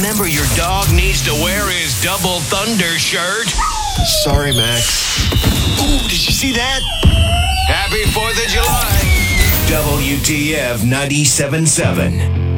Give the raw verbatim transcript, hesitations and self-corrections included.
remember your dog needs to wear his double thunder shirt. Sorry, Max. Ooh, did you see that? Happy fourth of July. W T F ninety-seven point seven.